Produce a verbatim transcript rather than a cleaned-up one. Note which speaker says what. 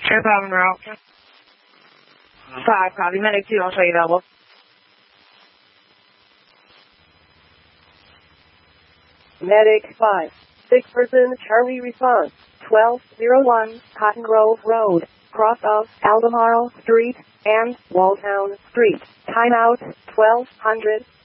Speaker 1: Air five en route. five, copy. Medic two, I'll show you available.
Speaker 2: Medic five. Six person Charlie response. twelve oh one Cotton Grove Road, cross of Albemarle Street and Walltown Street. Timeout twelve hundred.